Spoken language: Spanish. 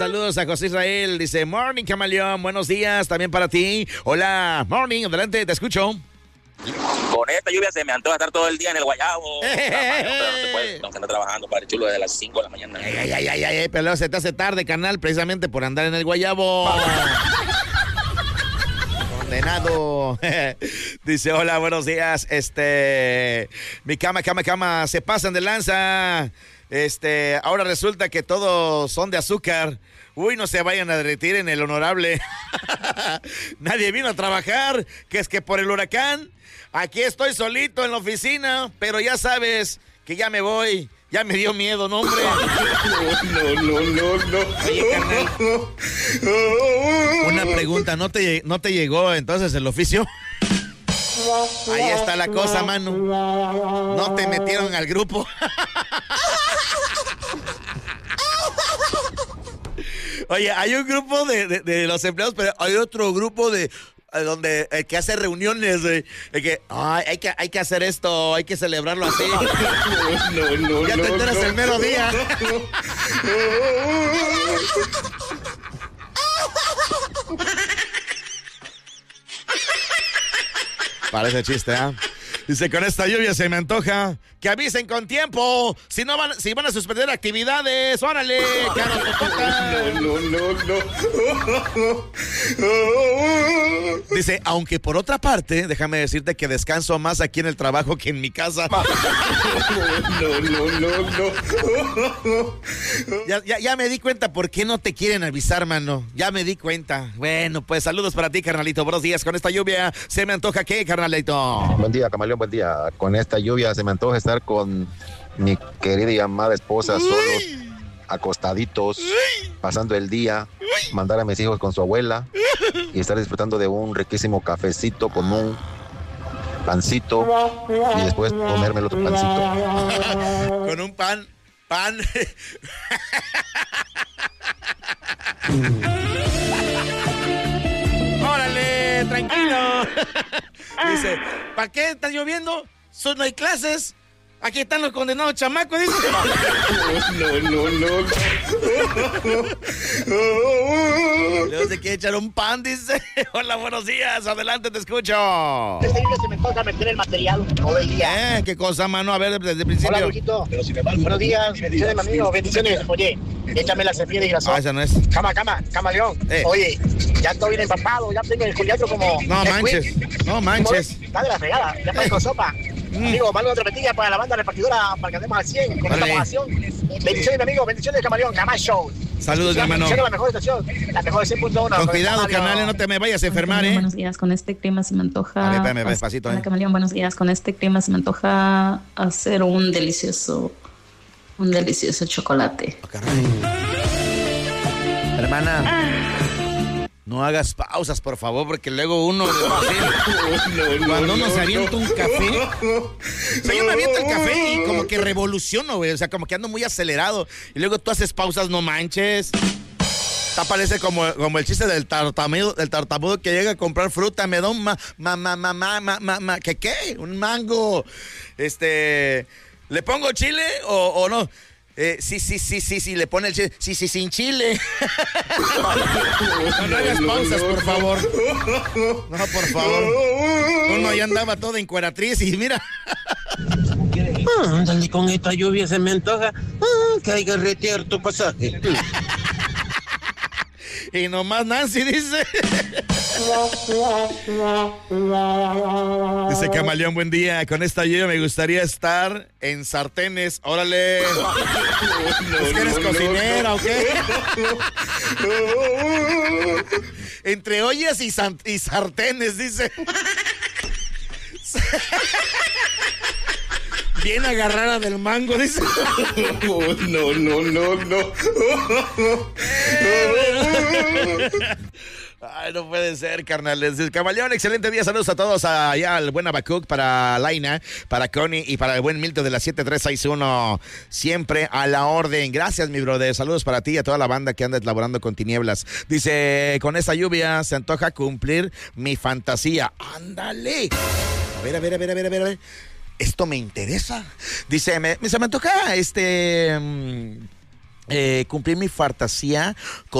Saludos a José Israel, dice, morning, camaleón, buenos días, también para ti. Hola, morning, adelante, te escucho. Con esta lluvia se me antoja estar todo el día en el guayabo. Pero no se puede, tengo que andar trabajando, padre chulo, desde las 5 de la mañana. Pero luego se te hace tarde, carnal, precisamente por andar en el guayabo. Condenado. Dice, hola, buenos días, mi cama, se pasan de lanza. Ahora resulta que todos son de azúcar. Uy, no se vayan a derretir en el honorable. Nadie vino a trabajar, que es que por el huracán. Aquí estoy solito en la oficina, pero ya sabes que ya me voy. Ya me dio miedo, ¿no, hombre? No. Oye, carnal, una pregunta, ¿no te llegó entonces el oficio? Ahí está la cosa, mano. No te metieron al grupo. Oye, hay un grupo de los empleados, pero hay otro grupo de donde que hace reuniones, hay que hacer esto, hay que celebrarlo así. No. Ya te enteras el mero día. Parece chiste, ¿eh? Dice, con esta lluvia se me antoja que avisen con tiempo. Si van a suspender actividades, órale. No. Dice, aunque por otra parte, déjame decirte que descanso más aquí en el trabajo que en mi casa. No. Ya me di cuenta por qué no te quieren avisar, mano. Ya me di cuenta. Bueno, pues saludos para ti, carnalito. Buenos días. Con esta lluvia se me antoja ¿qué, carnalito? Buen día, camaleón, buen día. Con esta lluvia se me antoja estar con mi querida y amada esposa solos, acostaditos, pasando el día, mandar a mis hijos con su abuela y estar disfrutando de un riquísimo cafecito con un pancito y después comerme el otro pancito. Con un pan. ¡Órale, tranquilo! Dice, ¿para qué está lloviendo? No hay clases. Aquí están los condenados chamacos, dice. No. Luego se quiere echar un pan, dice. Hola, buenos días, adelante, te escucho. Se me toca meter el material todo el día. ¿Qué cosa, mano? A ver, desde el principio. Hola, Luisito. Buenos días, bendiciones, mi amigo, bendiciones. Oye, échame la cepilla de girasol. esa no es. Camaleón. Oye, ya estoy bien empapado, ya tengo el culiacho como... No manches. Está de la fregada, ya parezco sopa. Amigo, mando otra petilla para la banda repartidora para que andemos al 100 con esta formación. Bendiciones, mi amigo, bendiciones, Camaleón, Gamay Show. Saludos, hermano. La mejor estación, la mejor de 100.1. Con cuidado, canales, no te me vayas a enfermar, ¿eh? Buenos días, con este clima se me antoja... A ver, espérame, despacito, Hola, Camaleón, buenos días, con este clima se me antoja hacer un delicioso chocolate. Oh, caray. Hermana, no hagas pausas, por favor, porque luego uno... Cuando uno se avienta un café... O sea, yo me aviento el café y como que revoluciono, güey. O sea, como que ando muy acelerado. Y luego tú haces pausas, no manches. Parece como el chiste del tartamudo que llega a comprar fruta. Me da un ¿qué? Un mango. ¿Le pongo chile o no? Sí, le pone el chile. Sí, sin chile. No hagas pausas, por favor. No, por favor. Uno ya andaba todo encueratriz y mira. Ándale, con esta lluvia se me antoja que hay que retirar tu pasaje. Y nomás Nancy dice. Dice Camaleón, buen día. Con esta lluvia me gustaría estar en sartenes. Órale. ¿Es que eres cocinera o qué? Entre ollas y sartenes, dice. Bien agarrada del mango, dice. No. Ay, no puede ser, carnales. Camaleón, excelente día. Saludos a todos. Allá al buen Abacuc, para Laina, para Connie y para el buen Milton de la 7361. Siempre a la orden. Gracias, mi brother. Saludos para ti y a toda la banda que anda laborando con tinieblas. Dice, con esta lluvia se antoja cumplir mi fantasía. ¡Ándale! A ver. Esto me interesa. Dice, se me antoja cumplir mi fantasía